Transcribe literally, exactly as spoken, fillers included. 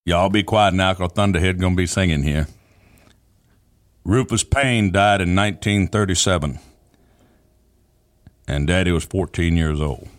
Y'all be quiet now, because Thunderhead going to be singing here. Rufus Payne died in nineteen thirty-seven, and Daddy was fourteen years old.